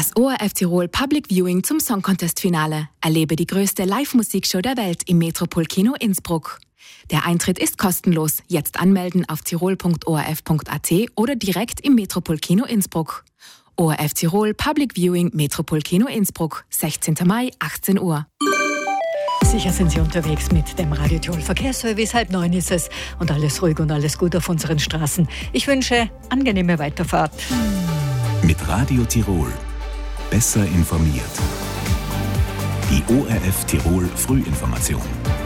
Das ORF Tirol Public Viewing zum Song Contest Finale. Erlebe die größte Live-Musikshow der Welt im Metropolkino Innsbruck. Der Eintritt ist kostenlos. Jetzt anmelden auf tirol.orf.at oder direkt im Metropolkino Innsbruck. ORF Tirol Public Viewing Metropolkino Innsbruck, 16. Mai, 18 Uhr. Sicher sind Sie unterwegs mit dem Radio Tirol Verkehrsservice. 8:30 ist es und alles ruhig und alles gut auf unseren Straßen. Ich wünsche angenehme Weiterfahrt. Mit Radio Tirol. Besser informiert. Die ORF Tirol Frühinformation.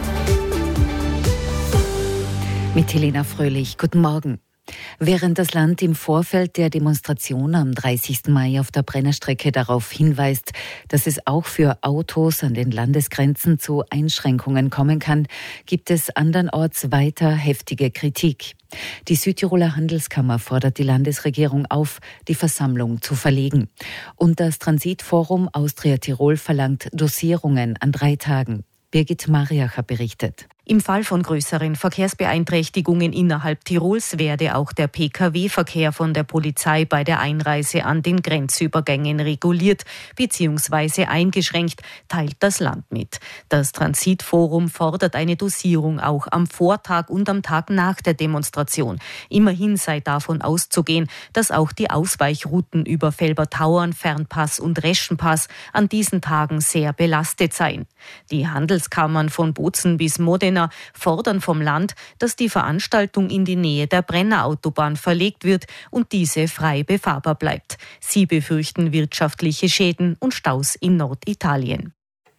Mit Helena Fröhlich. Guten Morgen. Während das Land im Vorfeld der Demonstration am 30. Mai auf der Brennerstrecke darauf hinweist, dass es auch für Autos an den Landesgrenzen zu Einschränkungen kommen kann, gibt es andernorts weiter heftige Kritik. Die Südtiroler Handelskammer fordert die Landesregierung auf, die Versammlung zu verlegen. Und das Transitforum Austria Tirol verlangt Dosierungen an 3 Tagen. Birgit Mariacher berichtet. Im Fall von größeren Verkehrsbeeinträchtigungen innerhalb Tirols werde auch der Pkw-Verkehr von der Polizei bei der Einreise an den Grenzübergängen reguliert bzw. eingeschränkt, teilt das Land mit. Das Transitforum fordert eine Dosierung auch am Vortag und am Tag nach der Demonstration. Immerhin sei davon auszugehen, dass auch die Ausweichrouten über Felbertauern, Fernpass und Reschenpass an diesen Tagen sehr belastet seien. Die Handelskammern von Bozen bis Modena fordern vom Land, dass die Veranstaltung in die Nähe der Brennerautobahn verlegt wird und diese frei befahrbar bleibt. Sie befürchten wirtschaftliche Schäden und Staus in Norditalien.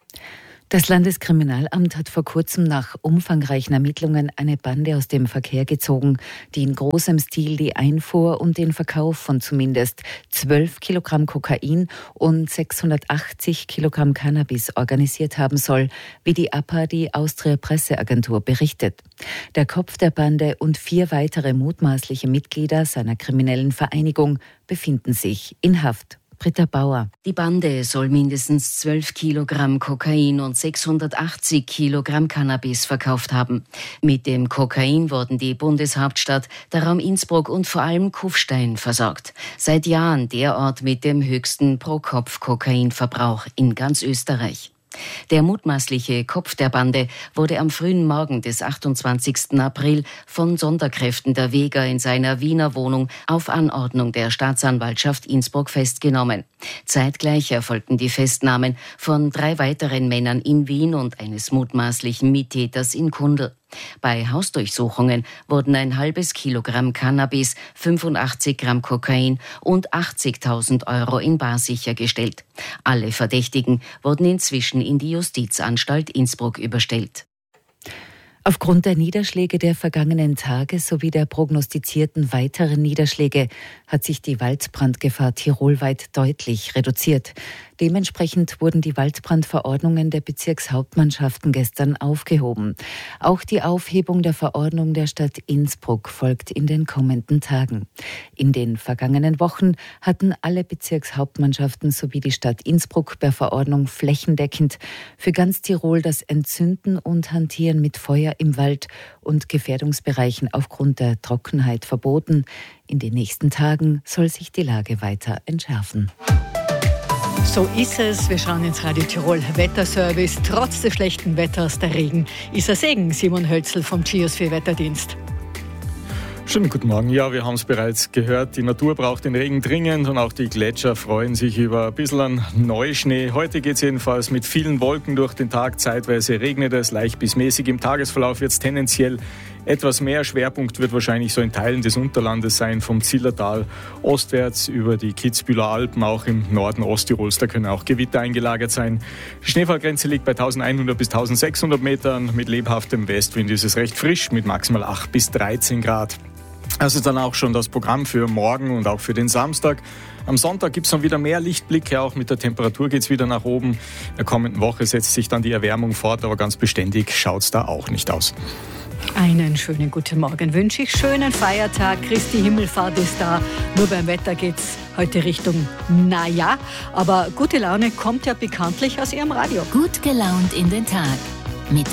Das Landeskriminalamt hat vor kurzem nach umfangreichen Ermittlungen eine Bande aus dem Verkehr gezogen, die in großem Stil die Einfuhr und den Verkauf von zumindest 12 Kilogramm Kokain und 680 Kilogramm Cannabis organisiert haben soll, wie die APA, die Austria Presseagentur, berichtet. Der Kopf der Bande und 4 weitere mutmaßliche Mitglieder seiner kriminellen Vereinigung befinden sich in Haft. Britta Bauer. Die Bande soll mindestens 12 Kilogramm Kokain und 680 Kilogramm Cannabis verkauft haben. Mit dem Kokain wurden die Bundeshauptstadt, der Raum Innsbruck und vor allem Kufstein versorgt. Seit Jahren der Ort mit dem höchsten Pro-Kopf-Kokainverbrauch in ganz Österreich. Der mutmaßliche Kopf der Bande wurde am frühen Morgen des 28. April von Sonderkräften der Weger in seiner Wiener Wohnung auf Anordnung der Staatsanwaltschaft Innsbruck festgenommen. Zeitgleich erfolgten die Festnahmen von 3 weiteren Männern in Wien und eines mutmaßlichen Mittäters in Kundl. Bei Hausdurchsuchungen wurden ein halbes Kilogramm Cannabis, 85 Gramm Kokain und 80.000 Euro in bar sichergestellt. Alle Verdächtigen wurden inzwischen in die Justizanstalt Innsbruck überstellt. Aufgrund der Niederschläge der vergangenen Tage sowie der prognostizierten weiteren Niederschläge hat sich die Waldbrandgefahr tirolweit deutlich reduziert. Dementsprechend wurden die Waldbrandverordnungen der Bezirkshauptmannschaften gestern aufgehoben. Auch die Aufhebung der Verordnung der Stadt Innsbruck folgt in den kommenden Tagen. In den vergangenen Wochen hatten alle Bezirkshauptmannschaften sowie die Stadt Innsbruck per Verordnung flächendeckend für ganz Tirol das Entzünden und Hantieren mit Feuer im Wald und Gefährdungsbereichen aufgrund der Trockenheit verboten. In den nächsten Tagen soll sich die Lage weiter entschärfen. So ist es. Wir schauen ins Radio Tirol Wetterservice. Trotz des schlechten Wetters, der Regen ist ein Segen. Simon Hölzl vom Geosphere Wetterdienst. Schönen guten Morgen. Ja, wir haben es bereits gehört. Die Natur braucht den Regen dringend und auch die Gletscher freuen sich über ein bisschen an Neuschnee. Heute geht es jedenfalls mit vielen Wolken durch den Tag. Zeitweise regnet es leicht bis mäßig. Im Tagesverlauf wird es tendenziell etwas mehr. Schwerpunkt wird wahrscheinlich so in Teilen des Unterlandes sein, vom Zillertal ostwärts über die Kitzbüheler Alpen, auch im Norden Osttirols. Da können auch Gewitter eingelagert sein. Die Schneefallgrenze liegt bei 1100 bis 1600 Metern. Mit lebhaftem Westwind ist es recht frisch mit maximal 8 bis 13 Grad. Das ist dann auch schon das Programm für morgen und auch für den Samstag. Am Sonntag gibt es dann wieder mehr Lichtblicke, auch mit der Temperatur geht es wieder nach oben. In der kommenden Woche setzt sich dann die Erwärmung fort, aber ganz beständig schaut es da auch nicht aus. Einen schönen guten Morgen wünsche ich. Schönen Feiertag. Christi Himmelfahrt ist da. Nur beim Wetter geht's heute Richtung naja. Aber gute Laune kommt ja bekanntlich aus Ihrem Radio. Gut gelaunt in den Tag.